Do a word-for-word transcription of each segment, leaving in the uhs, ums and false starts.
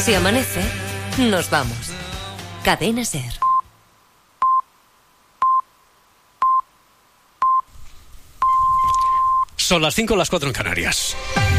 Si amanece, nos vamos. Cadena SER. Son las cinco, las cuatro en Canarias.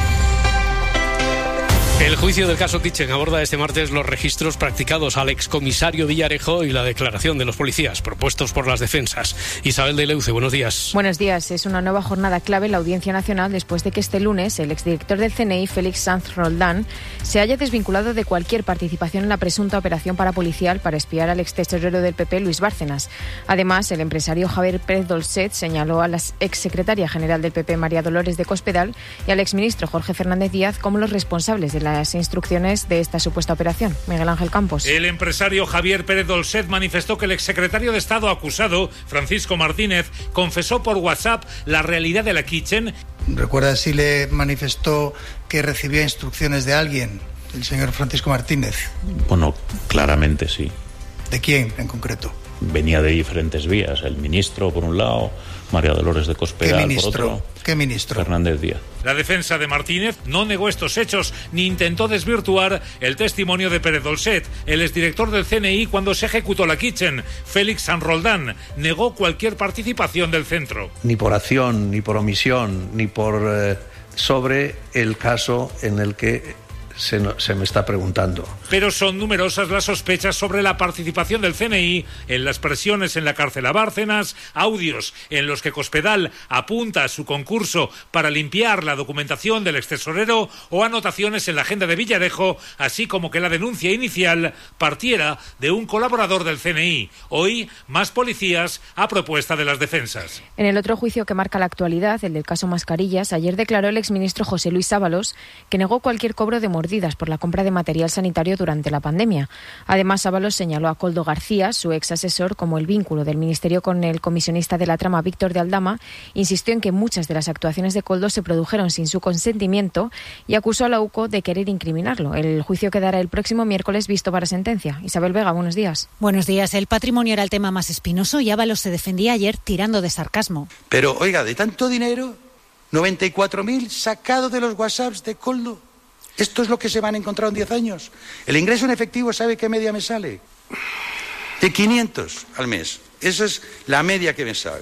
El juicio del caso Kitchen aborda este martes los registros practicados al excomisario Villarejo y la declaración de los policías propuestos por las defensas. Isabel de Leuce, buenos días. Buenos días. Es una nueva jornada clave en la Audiencia Nacional después de que este lunes el exdirector del C N I, Félix Sanz Roldán, se haya desvinculado de cualquier participación en la presunta operación parapolicial para espiar al extesorero del P P, Luis Bárcenas. Además, el empresario Javier Pérez Dolcet señaló a la exsecretaria general del P P, María Dolores de Cospedal, y al exministro Jorge Fernández Díaz como los responsables de la las instrucciones de esta supuesta operación. Miguel Ángel Campos. El empresario Javier Pérez Dolcet manifestó que el exsecretario de Estado acusado, Francisco Martínez, confesó por WhatsApp la realidad de la Kitchen. ¿Recuerda si le manifestó que recibía instrucciones de alguien, el señor Francisco Martínez? Bueno, claramente sí. ¿De quién en concreto? Venía de diferentes vías. El ministro, por un lado, María Dolores de Cospedal, por otro. ¿Qué ministro? Fernández Díaz. La defensa de Martínez no negó estos hechos ni intentó desvirtuar el testimonio de Pérez Dolcet. El exdirector del C N I, cuando se ejecutó la Kitchen, Félix Sanz Roldán, negó cualquier participación del centro. Ni por acción, ni por omisión, ni por eh, sobre el caso en el que Se, no, se me está preguntando. Pero son numerosas las sospechas sobre la participación del C N I en las presiones en la cárcel a Bárcenas, audios en los que Cospedal apunta a su concurso para limpiar la documentación del extesorero o anotaciones en la agenda de Villarejo, así como que la denuncia inicial partiera de un colaborador del C N I. Hoy, más policías a propuesta de las defensas. En el otro juicio que marca la actualidad, el del caso Mascarillas, ayer declaró el exministro José Luis Ábalos que negó cualquier cobro de mordidas por la compra de material sanitario durante la pandemia. Además, Ábalos señaló a Koldo García, su ex asesor, como el vínculo del Ministerio con el comisionista de la trama Víctor de Aldama. Insistió en que muchas de las actuaciones de Koldo se produjeron sin su consentimiento y acusó a la U C O de querer incriminarlo. El juicio quedará el próximo miércoles visto para sentencia. Isabel Vega, buenos días. Buenos días. El patrimonio era el tema más espinoso y Ábalos se defendía ayer tirando de sarcasmo. Pero, oiga, de tanto dinero, noventa y cuatro mil sacado de los WhatsApps de Koldo. ¿Esto es lo que se van a encontrar en diez años? El ingreso en efectivo, ¿sabe qué media me sale? De quinientos al mes. Esa es la media que me sabe.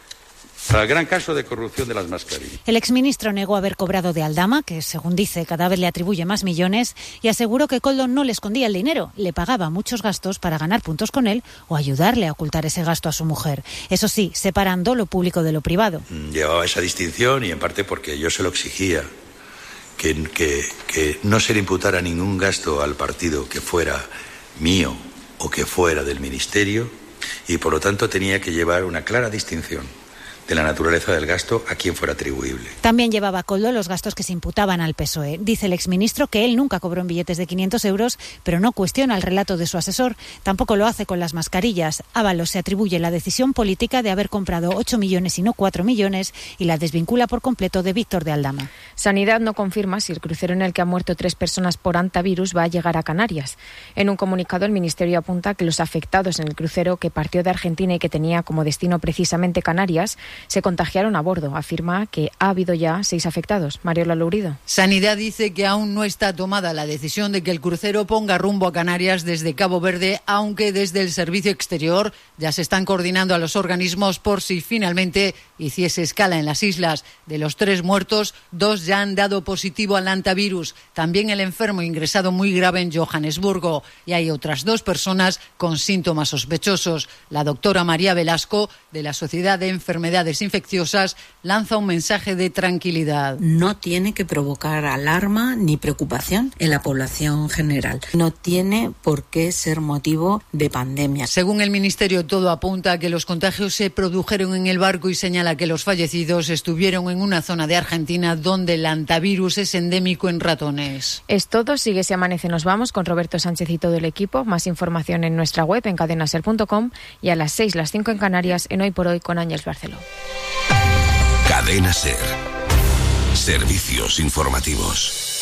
Para el gran caso de corrupción de las mascarillas. El exministro negó haber cobrado de Aldama, que según dice cada vez le atribuye más millones, y aseguró que Koldo no le escondía el dinero, le pagaba muchos gastos para ganar puntos con él o ayudarle a ocultar ese gasto a su mujer. Eso sí, separando lo público de lo privado. Llevaba esa distinción y en parte porque yo se lo exigía. Que, que, que no se le imputara ningún gasto al partido que fuera mío o que fuera del ministerio y por lo tanto tenía que llevar una clara distinción de la naturaleza del gasto a quien fuera atribuible. También llevaba Koldo los gastos que se imputaban al P S O E. Dice el exministro que él nunca cobró en billetes de quinientos euros, pero no cuestiona el relato de su asesor. Tampoco lo hace con las mascarillas. Ábalos se atribuye la decisión política de haber comprado ocho millones y no cuatro millones y la desvincula por completo de Víctor de Aldama. Sanidad no confirma si el crucero en el que han muerto tres personas por hantavirus va a llegar a Canarias. En un comunicado, el Ministerio apunta que los afectados en el crucero que partió de Argentina y que tenía como destino precisamente Canarias se contagiaron a bordo. Afirma que ha habido ya seis afectados. Mariola Lourido. Sanidad dice que aún no está tomada la decisión de que el crucero ponga rumbo a Canarias desde Cabo Verde, aunque desde el Servicio Exterior ya se están coordinando a los organismos por si finalmente hiciese escala en las islas. De los tres muertos, dos ya han dado positivo al hantavirus. También el enfermo ingresado muy grave en Johannesburgo. Y hay otras dos personas con síntomas sospechosos. La doctora María Velasco, de la Sociedad de Enfermedades Infecciosas, lanza un mensaje de tranquilidad. No tiene que provocar alarma ni preocupación en la población general. No tiene por qué ser motivo de pandemia. Según el Ministerio, todo apunta a que los contagios se produjeron en el barco y señala que los fallecidos estuvieron en una zona de Argentina donde el hantavirus es endémico en ratones. Es todo. Sigue Si Amanece Nos Vamos con Roberto Sánchez y todo el equipo. Más información en nuestra web en cadena ser punto com y a las seis, las cinco en Canarias, en Hoy por Hoy con Ángeles Barceló. Cadena SER. Servicios informativos.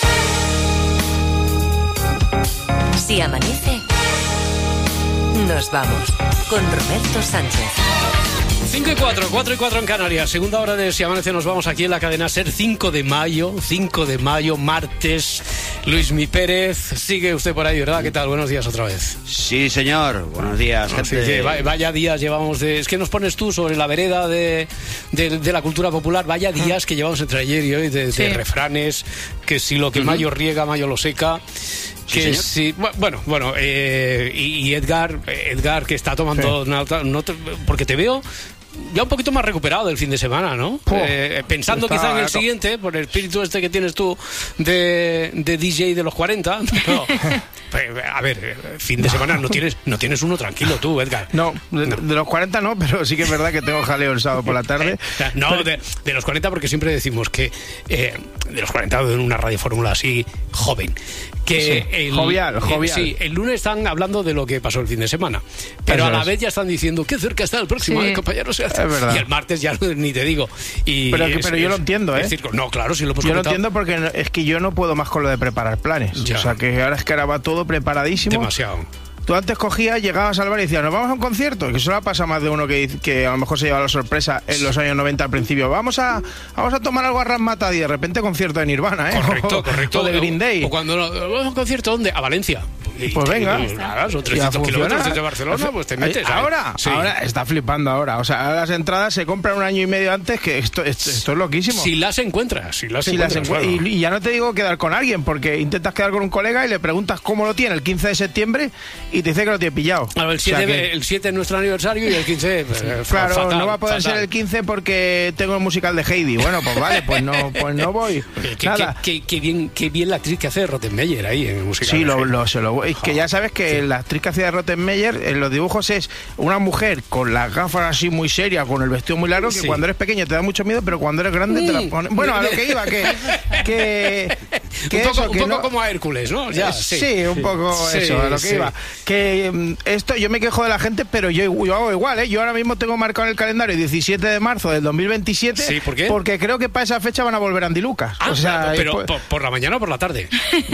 Si amanece, nos vamos con Roberto Sánchez. cinco y cuatro, cuatro y cuatro en Canarias. Segunda hora de Si Amanece Nos Vamos aquí en la cadena SER. cinco de mayo, cinco de mayo, martes. Luismi Pérez, sigue usted por ahí, ¿verdad? ¿Qué tal? Buenos días otra vez. Sí, señor. Buenos días, gente. Así que vaya días llevamos de... Es que nos pones tú sobre la vereda de, de, de la cultura popular. Vaya días que llevamos entre ayer y hoy de, Sí. de refranes, que si lo que uh-huh. Mayo riega, Mayo lo seca. Que sí, si, bueno, bueno, eh, y, y Edgar, Edgar que está tomando sí. nota, nota, porque te veo ya un poquito más recuperado del fin de semana, ¿no? Oh, eh, pensando quizá en el siguiente, por el espíritu este que tienes tú de, de D J de los cuarenta. No. A ver, fin de semana no tienes no tienes uno tranquilo tú, Edgar. No, de, no. de los cuarenta no, pero sí que es verdad que tengo jaleo el sábado por la tarde. No, pero... de, de los cuarenta porque siempre decimos que eh, de los cuarenta en una radio fórmula así joven. Que sí, el, jovial, jovial. Eh, sí, el lunes están hablando de lo que pasó el fin de semana, pero Eso a la es. vez ya están diciendo qué cerca está el próximo, sí. eh, compañeros. Es verdad. Y el martes ya ni te digo. Y pero es, pero yo es, lo entiendo, ¿eh? Es decir, no, claro, si lo hemos Yo comentado. lo entiendo porque es que yo no puedo más con lo de preparar planes. Ya. O sea, que ahora es que ahora va todo preparadísimo. Demasiado. Tú antes cogías, llegabas al bar y decías, nos vamos a un concierto, que eso le pasa más de uno que, que a lo mejor se lleva la sorpresa en los años noventa al principio. Vamos a vamos a tomar algo a Razzmatazz y de repente concierto de Nirvana, ¿eh? Correcto, o, correcto. O de Green Day. O, o cuando no, vamos a un concierto, ¿dónde? A Valencia. Y, pues venga. Y, nada, son trescientos kilómetros desde Barcelona, pues te metes. Ahora, sí. ahora está flipando ahora. O sea, las entradas se compran un año y medio antes, que esto, esto, esto es loquísimo. Si las encuentras, si las si encuentras. Las encu- claro. y, y ya no te digo quedar con alguien, porque intentas quedar con un colega y le preguntas cómo lo tiene el quince de septiembre y te dice que lo tiene pillado. Claro, el siete, o sea que... el siete es nuestro aniversario y el quince pues, claro, fatal, no va a poder fatal. ser el quince porque tengo el musical de Heidi. Bueno, pues vale, pues no, pues no voy. Qué, Nada. Qué, qué, qué, bien, qué bien la actriz que hace de Rottenmeier ahí en el musical. Sí, de lo, Heidi. lo, se lo, es que ya sabes que sí. La actriz que hacía de Rottenmeier en los dibujos es una mujer con las gafas así muy serias, con el vestido muy largo, que sí. Cuando eres pequeño te da mucho miedo, pero cuando eres grande mm. te la pones. Bueno, a lo que iba, que. que, que un poco, eso, un que poco no... como a Hércules, ¿no? Ya, sí, sí, sí, un poco sí, eso, a lo que sí. iba. Que um, esto, yo me quejo de la gente, pero yo, yo hago igual, ¿eh? Yo ahora mismo tengo marcado en el calendario diecisiete de marzo del dos mil veintisiete. Sí, ¿por qué? Porque creo que para esa fecha van a volver Andy Lucas. Ah, o sea, pero pues... por, por la mañana o por la tarde.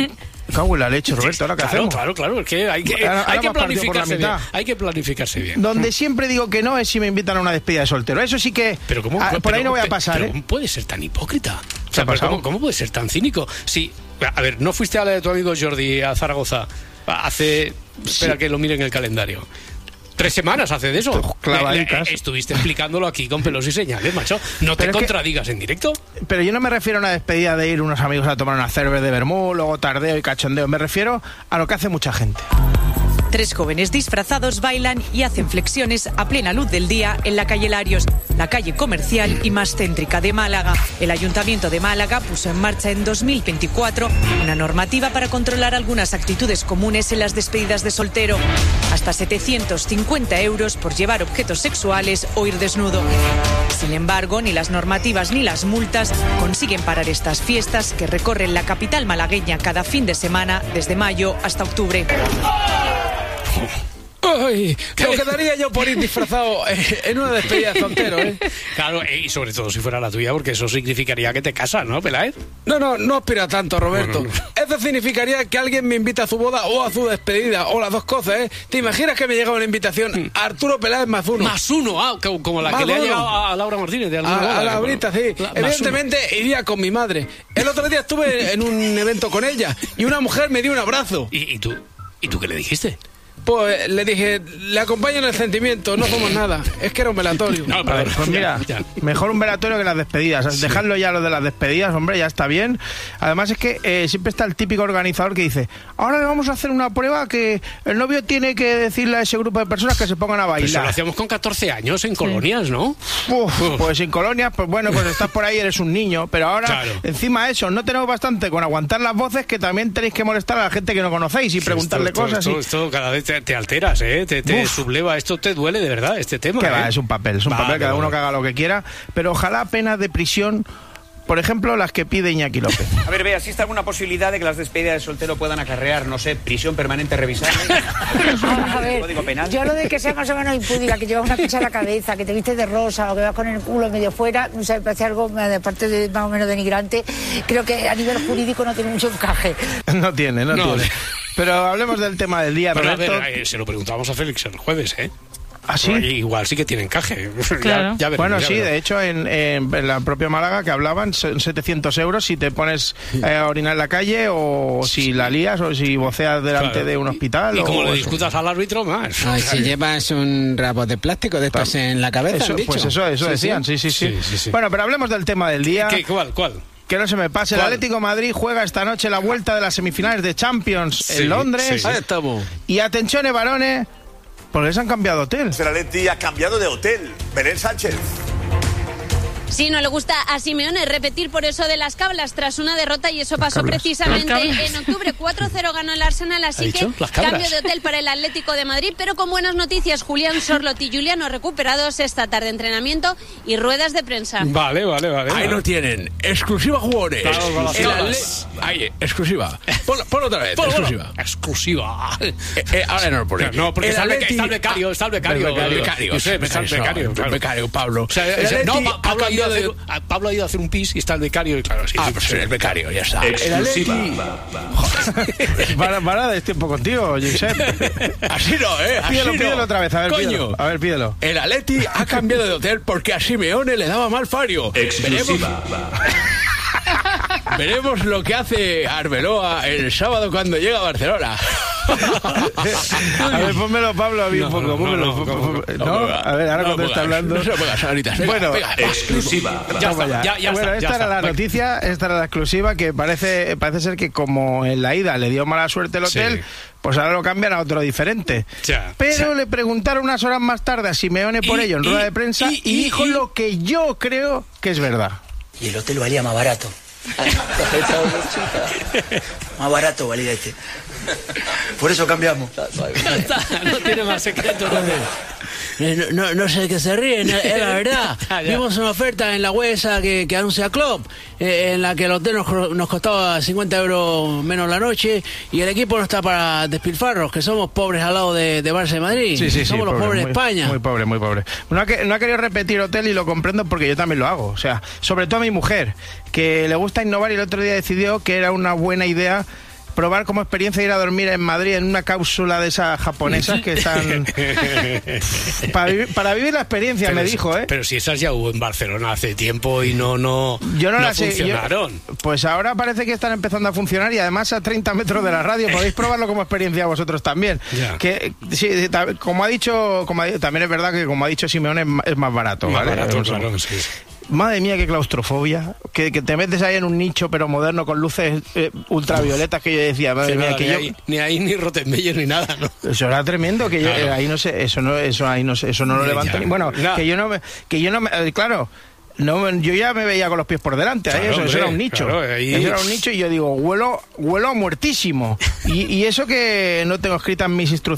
Cago en la leche, Roberto, ¿ahora qué claro, hacemos? Claro, claro, es que hay que, ahora, hay ahora que planificarse bien. Hay que planificarse bien. Donde siempre digo que no es si me invitan a una despedida de soltero. Eso sí que. Pero ¿cómo, a, por pero, ahí no voy a pasar, pero, ¿eh? ¿Cómo puede ser tan hipócrita? O sea, pero ¿cómo, ¿cómo puede ser tan cínico? Si, a ver, ¿no fuiste a la de tu amigo Jordi a Zaragoza hace. Espera sí. que lo mire en el calendario. Tres semanas hace de eso. Clavadicas. Estuviste explicándolo aquí con pelos y señales, macho. No te pero contradigas que, en directo. Pero yo no me refiero a una despedida de ir unos amigos a tomar una cerveza de vermú, luego tardeo y cachondeo. Me refiero a lo que hace mucha gente. Tres jóvenes disfrazados bailan y hacen flexiones a plena luz del día en la calle Larios, la calle comercial y más céntrica de Málaga. El Ayuntamiento de Málaga puso en marcha en dos mil veinticuatro una normativa para controlar algunas actitudes comunes en las despedidas de soltero. Hasta setecientos cincuenta euros por llevar objetos sexuales o ir desnudo. Sin embargo, ni las normativas ni las multas consiguen parar estas fiestas que recorren la capital malagueña cada fin de semana desde mayo hasta octubre. Ay, lo quedaría yo por ir disfrazado en una despedida de soltero, ¿eh? Claro, y sobre todo si fuera la tuya, porque eso significaría que te casas, ¿no, Peláez? No, no, no aspira tanto, Roberto. No, no, no. Eso significaría que alguien me invita a su boda o a su despedida, o las dos cosas, ¿eh? ¿Te imaginas que me llega una invitación a Arturo Peláez más uno? Más uno, ah, como la más que uno. Le ha llegado a Laura Martínez. De a, boda, a la Laurita, sí. La, Evidentemente iría con mi madre. El otro día estuve en un evento con ella y una mujer me dio un abrazo. ¿Y, y tú? ¿Y tú qué le dijiste? Pues le dije, le acompaño en el sentimiento, no somos nada. Es que era un velatorio. No, pero, pues mira, ya, ya. Mejor un velatorio que las despedidas. Sí. Dejadlo ya lo de las despedidas, hombre, ya está bien. Además es que eh, siempre está el típico organizador que dice, ahora le vamos a hacer una prueba que el novio tiene que decirle a ese grupo de personas que se pongan a bailar. Eso lo hacíamos con catorce años en colonias, sí. ¿no? Uf, Uf. Pues en colonias, pues bueno, pues estás por ahí, eres un niño. Pero ahora, claro. Encima de eso, no tenemos bastante con aguantar las voces, que también tenéis que molestar a la gente que no conocéis y sí, preguntarle esto, cosas. Esto, y... esto cada vez te, te alteras, ¿eh? Te, te subleva. Esto te duele de verdad, este tema. Que ¿eh? va, es un papel, es un va, papel, cada uno que haga lo que quiera, pero ojalá penas de prisión, por ejemplo, las que pide Iñaki López. A ver, vea, ¿existe alguna posibilidad de que las despedidas de soltero puedan acarrear, no sé, prisión permanente revisable? A ver, código penal. Yo lo de que sea más o menos impúdica, que llevas una picha a la cabeza, que te vistes de rosa o que vas con el culo medio fuera, no sé, me parece algo de parte de más o menos denigrante. Creo que a nivel jurídico no tiene mucho encaje. No tiene, no, no tiene. Pero hablemos del tema del día, Pero Roberto. A ver, eh, se lo preguntábamos a Félix el jueves, ¿eh? ¿Ah, sí? Pues igual sí que tiene encaje. Claro. ya, ya veremos, bueno, ya sí, veremos. de hecho, en, en, en la propia Málaga que hablaban, son setecientos euros si te pones eh, a orinar en la calle o si la lías o si voceas delante Claro. de un hospital. Y o como le eso. discutas al árbitro, más. Ay, si llevas un rabo de plástico de estos en la cabeza, Eso, han dicho. pues eso, eso Sí, decían, sí sí sí. Sí, sí, sí. Bueno, pero hablemos del tema del día. ¿Qué, ¿Cuál? ¿Cuál? Que no se me pase, el ¿Cuál? Atlético de Madrid juega esta noche la vuelta de las semifinales de Champions Sí, en Londres. sí. Ahí estamos. Y atención, varones, porque se han cambiado de hotel. El Atleti ha cambiado de hotel. Belén Sánchez. Sí, no le gusta a Simeone repetir por eso de las cablas tras una derrota y eso pasó precisamente en octubre. cuatro cero ganó el Arsenal, así que cambio de hotel para el Atlético de Madrid, pero con buenas noticias. Julián Sorloth y Juliano recuperados esta tarde, entrenamiento y ruedas de prensa. Vale, vale, vale. Ahí lo tienen. Exclusiva, jugadores. Claro, con las El cablas. Atle- Ahí, exclusiva. Ponlo, ponlo otra vez. Ponlo, exclusiva. ponlo. Exclusiva. Eh, eh, ahora no lo pone. No, porque El está el, beca- Atleti- está el becario, está el becario. El becario, becario, Josep, está el eso, becario, el claro. becario, Pablo. O sea, El ese- no, Atleti Pa- Pablo, ha ha ido a hacer, cambiado a- Pablo ha ido a hacer un pis y está el becario y claro, sí. Ah, sí, pues sí. el becario, ya está. Exclusiva. El Atleti... para, para de tiempo contigo, Josep. Así no, ¿eh? Así Pídelo, no. pídelo otra vez, a ver, Coño. pídelo. A ver, pídelo. El Atleti ha cambiado de hotel porque a Simeone le daba mal fario. Exclusiva. Veremos, veremos lo que hace Arbeloa el sábado cuando llega a Barcelona. A ver, pónmelo, Pablo, a mí un No, poco. no, pónmelo, no, pó- no, pó- no, no, no, a ver, ahora no cuando está pongas, hablando. no se lo pongas, Sanitas, venga, Bueno, venga. Exclusiva. Ya Vamos está, allá. ya, ya bueno, está, ya esta era está. la Venga. noticia, esta era la exclusiva, que parece, parece ser que como en la ida le dio mala suerte el hotel, Sí. pues ahora lo cambian a otro diferente. Ya, Pero ya. le preguntaron unas horas más tarde a Simeone por Y- ello en y- rueda de prensa y- y, y- dijo y- lo que yo creo que es verdad. Y el hotel valía más barato. Más barato valía este. Por eso cambiamos. Ya está, no tiene más secreto. Eh, No, no, no sé de qué se ríen, es la verdad. Ya, ya. Vimos una oferta en la web esa que, que anuncia Klopp, eh, en la que el hotel nos, co- nos costaba cincuenta euros menos la noche y el equipo no está para despilfarros, que somos pobres al lado de, de Barça de Madrid. Sí, sí, sí, somos los pobre, pobres muy, de España. Muy pobre, muy pobre. No ha, que- no ha querido repetir hotel y lo comprendo porque yo también lo hago. O sea, sobre todo a mi mujer, que le gusta innovar y el otro día decidió que era una buena idea probar como experiencia ir a dormir en Madrid en una cápsula de esas japonesas que están... para, vivir, para vivir la experiencia, Pero me si- dijo, ¿eh? Pero si esas ya hubo en Barcelona hace tiempo y no, no, Yo no, no las sé. yo- funcionaron. pues ahora parece que están empezando a funcionar y además a treinta metros de la radio. Podéis probarlo como experiencia vosotros también. Ya. Que sí, ta- como ha dicho, como ha di- también es verdad que como ha dicho Simeone es ma- es más barato. Más ¿vale? barato, Un segundo. claro, sí. Madre mía, qué claustrofobia. Que, que te metes ahí en un nicho, pero moderno, con luces eh, ultravioletas, que yo decía, madre Que mía, nada, que ni, yo... ahí, ni ahí ni Rottenmeier ni nada, ¿no? Eso era tremendo, que yo Claro. eh, ahí no sé, eso no, eso ahí no sé, eso no lo Ya. levanto ni... Bueno, Nada. que yo no me, que yo no me, eh, claro, no, yo ya me veía con los pies por delante, ahí, Claro, eso, eso hombre, era un nicho, claro, ahí- eso era un nicho y yo digo, huelo, huelo a muertísimo, y, y eso que no tengo escritas mis instrucciones